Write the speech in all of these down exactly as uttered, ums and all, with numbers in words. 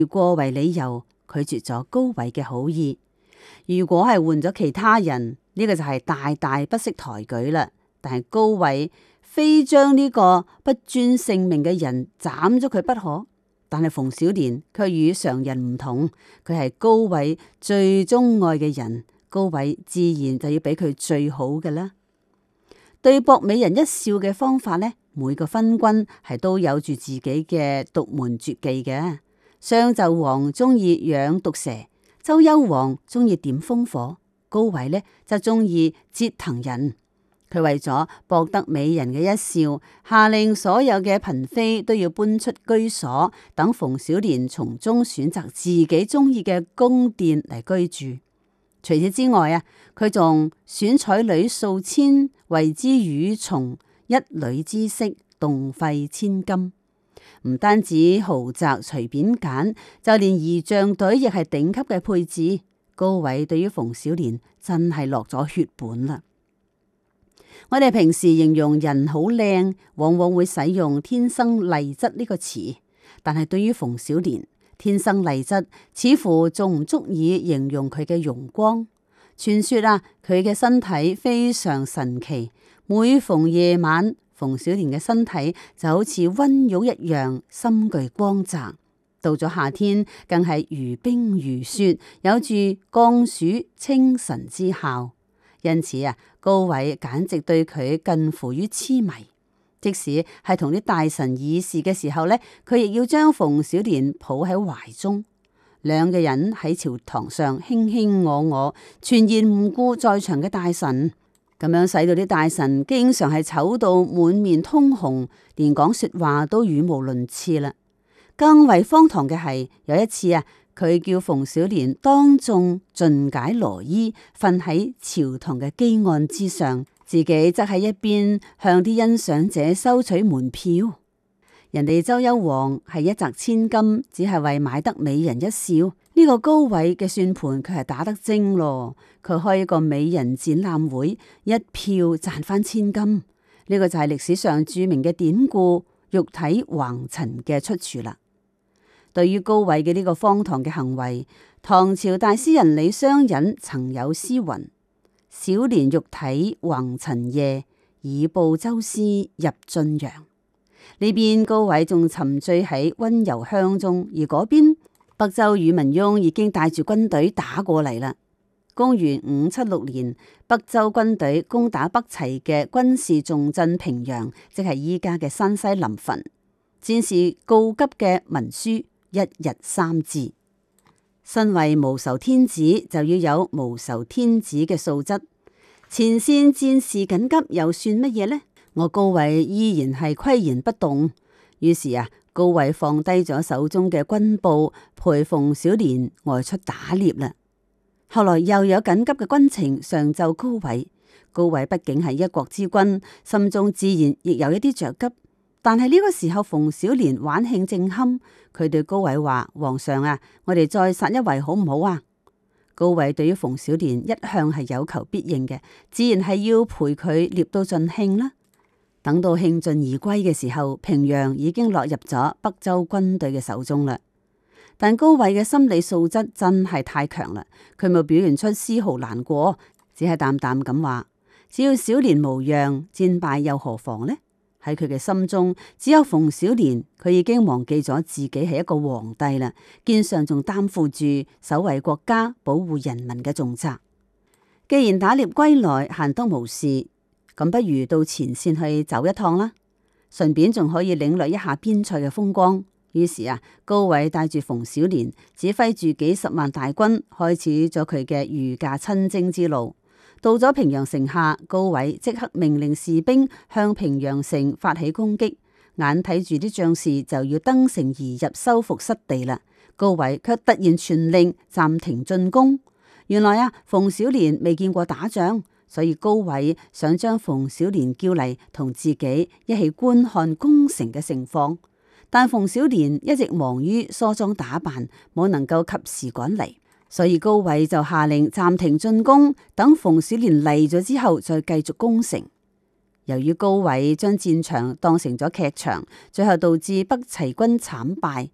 過為理由拒絕咗高緯嘅好意。如果係換咗其他人，呢個就係大大不識抬舉啦。但係高緯非將呢個不尊性命嘅人斬咗佢不可。但係馮小蓮卻與常人唔同，佢係高緯最鍾愛嘅人，高緯自然就要俾佢最好嘅啦。對博美人一笑嘅方法呢，每個昏君係都有住自己嘅獨門絕技嘅。商紂王中意養毒蛇，周幽王中意點烽火，高緯呢就中意折騰人。佢為咗博得美人嘅一笑，下令所有嘅嬪妃都要搬出居所，等馮小蓮從中選擇自己中意嘅宮殿嚟居住。除此之外啊，佢仲選彩女數千，為之與從，一女之色，動費千金。唔單止豪宅隨便揀，就連儀仗隊亦係頂級嘅配置。高緯對於馮小蓮真係落咗血本啦。我哋平時形容人好靚，往往會使用天生麗質呢個詞，但係對於馮小蓮，天生麗質似乎仲唔足以形容佢嘅容光。傳說啊，佢嘅身體非常神奇，每逢夜晚，馮小蓮嘅身體就好似溫玉一樣，深具光澤。到咗夏天，更係如冰如雪，有住降暑清晨之效。因此啊，高緯簡直對佢近乎於痴迷。即使係同啲大臣議事嘅時候呢，佢亦要將馮小蓮抱喺懷中，兩個人喺朝堂上卿卿我我，全然唔顧在場嘅大臣，咁樣使到啲大臣經常係醜到滿面通紅，連講說話都語無倫次啦。更為荒唐嘅係，有一次啊，佢叫馮小蓮當眾盡解羅衣，瞓喺朝堂嘅基案之上，自己則喺一邊向啲欣賞者收取門票。人哋周幽王係一擲千金，只係為買得美人一笑。呢、這個高緯嘅算盤佢係打得精咯，佢開一個美人展覽會，一票賺翻千金。呢、這個就係歷史上著名嘅典故玉體橫陳嘅出處啦。對於高緯嘅呢個荒唐嘅行為，唐朝大詩人李商隱曾有詩云：小年玉體橫陳夜，以報周師入晉陽。呢邊高緯仲沉醉喺溫柔鄉中，而嗰邊北周宇文邕已經帶住軍隊打過嚟啦。公元五七六年，北周軍隊攻打北齊嘅軍事重鎮平陽，即係依家嘅山西臨汾。戰事告急嘅文書一日三至，身為無仇天子就要有無仇天子嘅素質。前線戰事緊急又算乜嘢呢？我高緯依然係巋然不動。於是啊，高緯放低咗手中嘅軍報，陪馮小蓮外出打獵啦。後來又有緊急嘅軍情上奏高緯，高緯畢竟係一國之君，心中自然亦有一啲着急。但係呢個時候，馮小蓮玩興正酣，佢對高緯話：皇上啊，我哋再殺一圍好唔好啊？高緯對於馮小蓮一向係有求必應嘅，自然係要陪佢獵到盡興啦。等到興盡而歸嘅時候，平陽已經落入咗北周軍隊嘅手中啦。但高緯嘅心理素質真係太強啦，佢冇表現出絲毫難過，只係淡淡咁話：只要小蓮無恙，戰敗又何妨呢？喺佢嘅心中，只有馮小蓮，佢已經忘記咗自己係一個皇帝啦，肩上仲擔負住守衛國家、保護人民嘅重責。既然打獵歸來閒得無事，咁不如到前線去走一趟啦，順便仲可以領略一下邊塞嘅風光。於是啊，高緯帶住馮小蓮，指揮住幾十萬大軍，開始咗佢嘅御駕親征之路。到咗平陽城下，高緯即刻命令士兵向平陽城發起攻擊，眼睇住啲將士就要登城而入，收復失地啦。高緯卻突然傳令暫停進攻。原來啊，馮小蓮未見過打仗，所以高緯想將馮小蓮叫嚟同自己一起觀看攻城嘅情況。但馮小蓮一直忙於梳妝打扮，冇能夠及時趕嚟。所以高緯就下令暫停進攻，等馮小蓮嚟咗之後再繼續攻城。由於高緯將戰場當成咗劇場，最後導致北齊軍慘敗。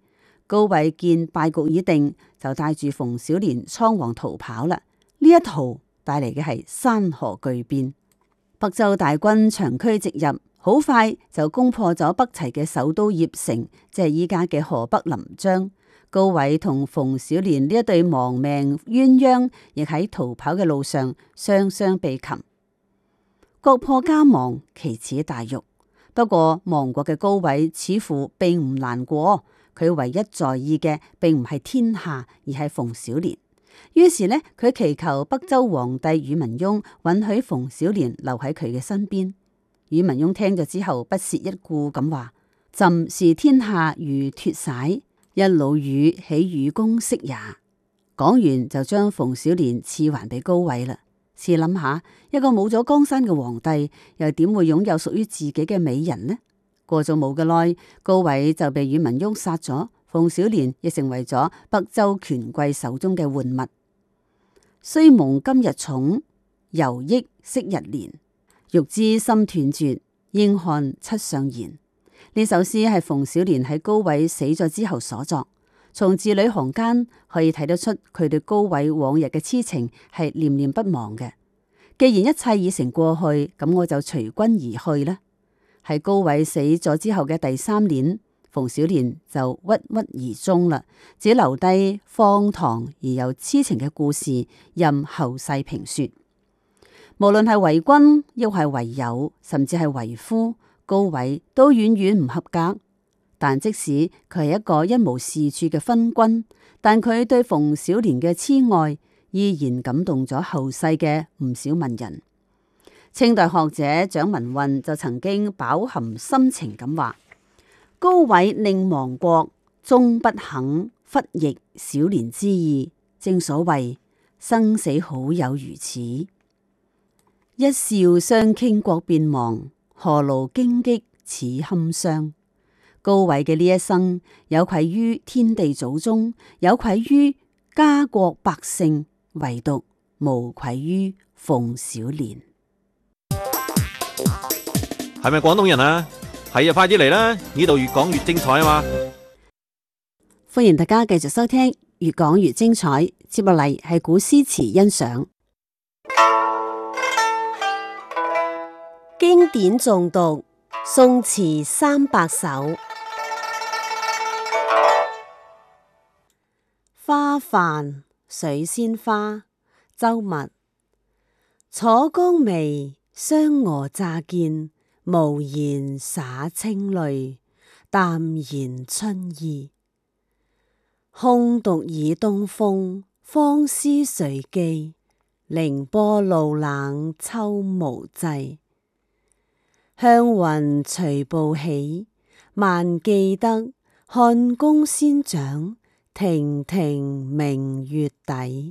高緯見敗局已定，就帶住馮小蓮倉皇逃跑啦。呢一逃帶嚟嘅係山河巨變，北周大軍長驅直入，好快就攻破咗北齊嘅首都鄴城，即係依家嘅河北臨漳。高緯同馮小蓮呢一對亡命鴛鴦，亦喺逃跑嘅路上雙雙被擒，國破家亡，奇恥大辱。不過亡國嘅高緯似乎並唔難過，佢唯一在意嘅並唔係天下，而係馮小蓮。於是呢，佢祈求北周皇帝宇文邕允許馮小蓮留喺佢嘅身邊。宇文邕聽咗之後，不屑一顧咁話：朕視天下如脫璽，一老嫗豈與公惜也。講完就將馮小蓮賜還俾高緯啦。試諗下，一個冇咗江山嘅皇帝，又點會擁有屬於自己嘅美人呢？過咗冇幾耐，高緯就被宇文邕殺咗，馮小蓮亦成為咗北周權貴手中嘅玩物。雖蒙今日寵，猶憶昔日憐。欲知心斷絕，應看七上言。呢首詩係馮小蓮喺高緯死咗之後所作，從字裏行間可以睇得出佢對高緯往日嘅痴情係念念不忘嘅。既然一切已成過去，咁我就隨君而去啦。喺高緯死咗之後嘅第三年，馮小蓮就鬱鬱而終啦，只留低荒唐而又痴情嘅故事任後世評說。無論係為君，亦係為友，甚至係為夫，高緯都遠遠唔合格。但即使佢係一個一無是處嘅昏君，但佢對馮小蓮嘅痴愛依然感動咗後世嘅唔少文人。清代學者蔣文運就曾經飽含深情咁話：高緯寧亡國，終不肯忽逆小蓮之意。正所謂生死好友如此，一笑相傾國變亡，何勞荊棘此堪傷。高緯嘅呢一生有愧於天地祖宗，有愧於家國百姓，唯獨無愧於馮小蓮。 係咪廣東人啊？係啊，快啲嚟啦！呢度越講越精彩啊嘛！ 歡迎大家繼續收聽越講越精彩，接落嚟係古詩詞欣賞。 經典誦讀，宋詞三百首。花泛水仙花，周密。楚江眉，雙蛾乍見，無言灑清淚，淡然春意。空獨倚東風，芳思誰寄？凌波露冷秋無際。向雲隨步起，萬記得漢宮仙長，亭亭明月底。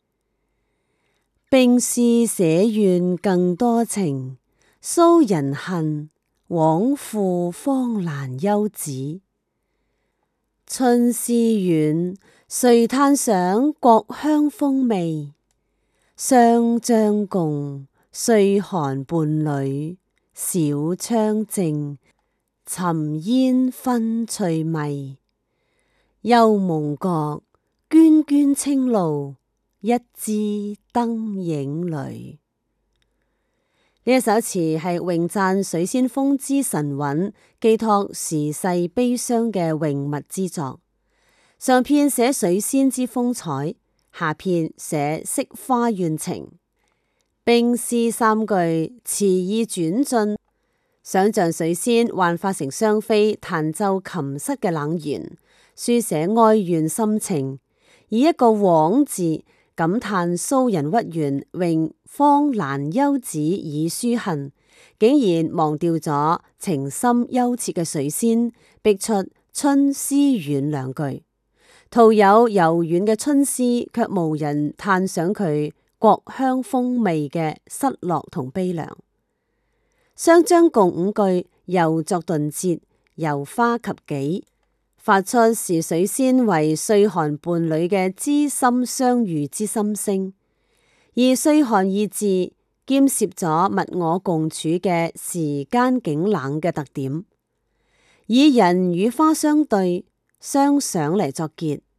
並是寫願更多情，騷人恨，枉負芳蘭幽旨。春思遠，誰嘆賞國香風味？湘江共，歲寒伴侶，小窗靜，沉煙熏翠迷。幽夢覺，涓涓青露，一枝燈影裏。呢一首詞係詠讚水仙風姿神韻，寄託時世悲傷嘅詠物之作。上片寫水仙之風采，下片寫惜花怨情。並是三句詞意轉進，想象水仙幻化成雙飛彈奏琴瑟嘅冷弦，書寫哀怨心情，以一個枉字感嘆騷人屈原詠芳蘭幽旨以抒恨，竟然忘掉咗情深幽切嘅水仙，逼出春思遠兩句。徒有柔軟嘅春思，卻無人嘆賞佢國香風味嘅失落同悲涼。湘江共五句又作頓折，由花及己，發出視水仙為歲寒伴侶嘅知心相遇之心聲。而歲寒二字兼攝咗物我共處嘅時間景冷嘅特點，以人與花相對， 相想嚟作結。